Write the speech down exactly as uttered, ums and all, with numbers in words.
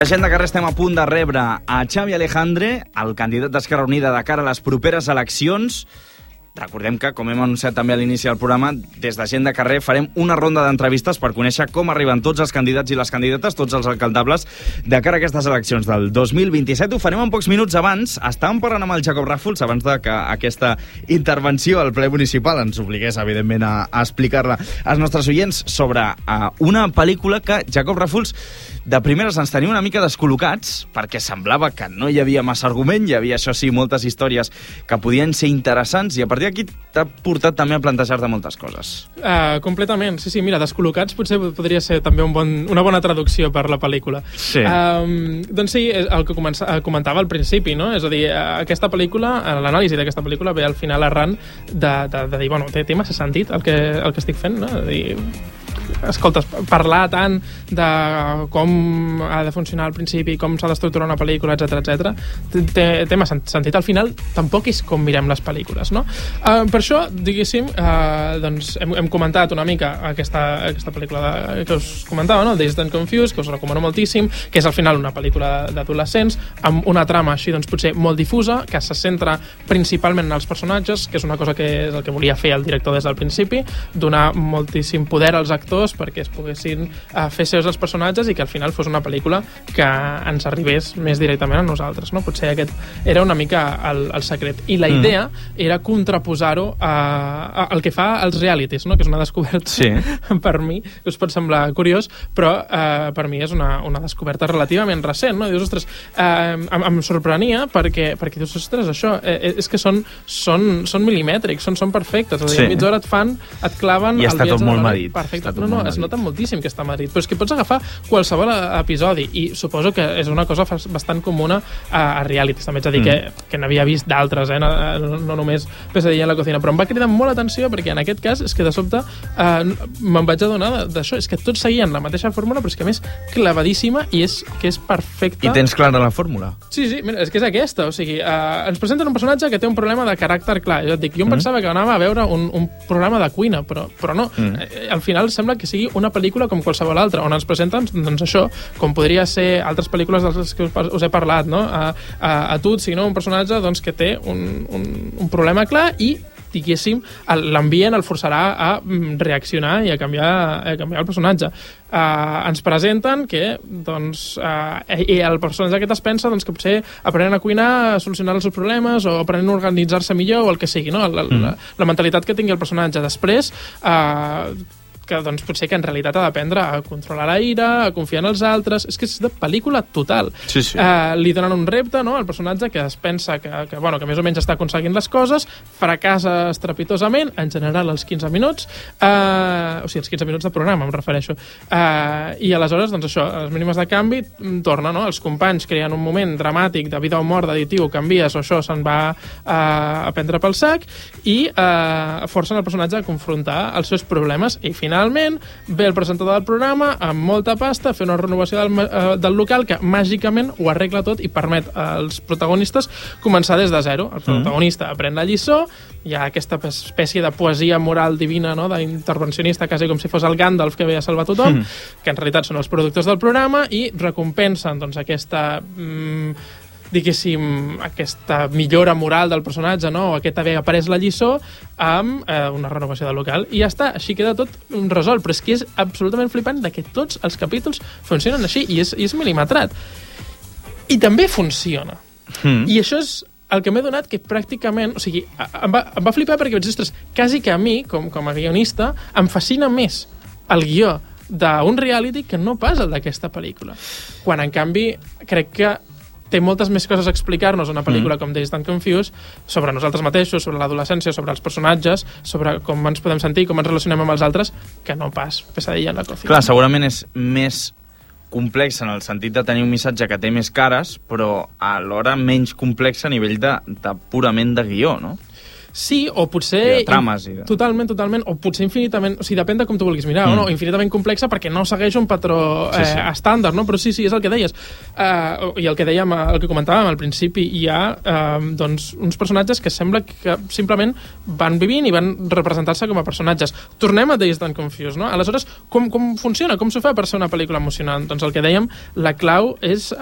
A Gent de Carrer estem a punt de rebre a Xavi Alejandre, el candidat d'Esquerra Unida de cara a les properes eleccions. Recordem que, com hem anunciat també a l'inici del programa, des de Gent de Carrer farem una ronda d'entrevistes per conèixer com arriben tots els candidats i les candidates, tots els alcaldables, de cara a aquestes eleccions del dos mil vint-i-set. Ho farem en pocs minuts abans. Estàvem parlant amb el Jacob Ràfols abans de que aquesta intervenció al ple municipal ens obligués, evidentment, a, a explicar-la als nostres oients sobre uh, una pel·lícula que, Jacob Ràfols, de primeres ens tenia una mica descol·locats perquè semblava que no hi havia massa argument, hi havia, això sí, moltes històries que podien ser interessants i a partir d'aquí t'ha portat també a plantejar-te moltes coses. Uh, completament, sí, sí, mira, descol·locats potser podria ser també un bon, una bona traducció per la pel·lícula. Sí. Um, doncs sí, el que comença, comentava al principi, no? És a dir, aquesta pel·lícula, l'anàlisi d'aquesta pel·lícula ve al final arran de, de, de dir, bueno, té, té massa sentit el que, el que estic fent, no? De dir, escolta, parlar tant de com ha de funcionar al principi, com s'ha d'estructurar una pel·lícula, etcètera, etcètera, té, té massa sentit. Al final, tampoc és com mirem les pel·lícules, no? Uh, per això, diguéssim, uh, doncs hem, hem comentat una mica aquesta, aquesta pel·lícula de, que us comentava, no? Dazed and Confused, que us recomano moltíssim, que és al final una pel·lícula d'adolescents, amb una trama així, doncs potser molt difusa, que se centra principalment en els personatges, que és una cosa que és el que volia fer el director des del principi, donar moltíssim poder als actors perquè es poguessin uh, fer seus els personatges i que al final fos una pel·lícula que ens arribés més directament a nosaltres, no? Potser aquest era una mica el, el secret. I la idea mm. era contraposar-ho a, a, al que fa als realities, no? Que és una descoberta sí. per mi, que us pot semblar curiós, però uh, per mi és una, una descoberta relativament recent, no? I dius, ostres, uh, em, em sorprenia perquè, perquè dius, ostres, això, eh, és que són, són, són milimètrics, són, són perfectes, és a dir, sí. a mitja hora et fan, et claven... I està tot molt medit. Perfecte. No, no, es nota moltíssim que està a Madrid, però és que pots agafar qualsevol episodi i suposo que és una cosa bastant comuna a, a realities, també ets a dir mm. que, que n'havia vist d'altres, eh? no, no només Pesadilla en la cocina, però em va cridar molt l'atenció perquè en aquest cas és que de sobte eh, me'n vaig adonar d'això, és que tots seguien la mateixa fórmula però és que a més clavadíssima i és que és perfecta. I tens clara la fórmula? Sí, sí, mira, és que és aquesta, o sigui, eh, ens presenten un personatge que té un problema de caràcter clar, jo et dic, jo em mm. pensava que anava a veure un, un programa de cuina, però, però no, mm. eh, al final sembla que sigui una pel·lícula com qualsevol altra, on ens presenten doncs això, com podria ser altres pel·lícules dels que us he parlat, no? A, a, a tu et signa un personatge doncs, que té un, un, un problema clar i diguéssim, l'ambient el forçarà a reaccionar i a canviar, a canviar el personatge. Uh, ens presenten que doncs, uh, i el personatge aquest es pensa doncs, que potser aprenent a cuinar, a solucionar els seus problemes o aprenent a organitzar-se millor o el que sigui, no? la, mm. la, la mentalitat que tingui el personatge després uh, que doncs, potser que en realitat ha d'aprendre a controlar la ira, a confiar en els altres. És que és de pel·lícula total. Sí, sí. Uh, li donen un repte, no?, al personatge que es pensa que, que, bueno, que més o menys està aconseguint les coses, fracassa estrepitosament, en general als quinze minuts, uh, o sigui, als quinze minuts de programa, em refereixo. Uh, I aleshores, doncs això, a les mínimes de canvi, torna, no?, els companys creen un moment dramàtic de vida o mort, de dir, tio, canvies, o això se'n va uh, a prendre pel sac, i uh, forcen el personatge a confrontar els seus problemes, i finalment Finalment, ve el presentador del programa amb molta pasta, fer una renovació del, uh, del local que màgicament ho arregla tot i permet als protagonistes començar des de zero. El protagonista mm. aprèn la lliçó, hi ha aquesta espècie de poesia moral divina, no?, d'intervencionista, quasi com si fos el Gandalf que ve a salvar tothom, mm. que en realitat són els productors del programa i recompensen doncs, aquesta... Mm, diguéssim, aquesta millora moral del personatge, no?, o aquest haver après la lliçó amb eh, una renovació del local. I ja està, així queda tot resolt. Però és que és absolutament flipant de que tots els capítols funcionen així i és, i és mil·limetrat. I també funciona. Mm. I això és el que m'he donat que pràcticament... O sigui, em va, em va flipar perquè vaig dir, ostres, quasi que a mi, com, com a guionista, em fascina més el guió d'un reality que no pas el d'aquesta pel·lícula. Quan, en canvi, crec que té moltes més coses a explicar-nos una pel·lícula mm. com Dazed and Confused sobre nosaltres mateixos, sobre l'adolescència, sobre els personatges, sobre com ens podem sentir, com ens relacionem amb els altres, que no pas Pesadilla en la cocina. Clar, segurament és més complex en el sentit de tenir un missatge que té més cares, però alhora menys complex a nivell de, de purament de guió, no? Sí, o potser... I de trames. I de... Totalment, totalment. O potser infinitament... O sigui, depèn de com tu vulguis mirar, mm. o no? Infinitament complexa perquè no segueix un patró eh, sí, sí. estàndard, no? Però sí, sí, és el que deies. Uh, I el que dèiem, el que comentàvem al principi, hi ha uh, doncs, uns personatges que sembla que simplement van vivint i van representar-se com a personatges. Tornem a Dazed and Confused, no? Aleshores, com, com funciona? Com s'ho fa per ser una pel·lícula emocionant? Doncs el que dèiem, la clau és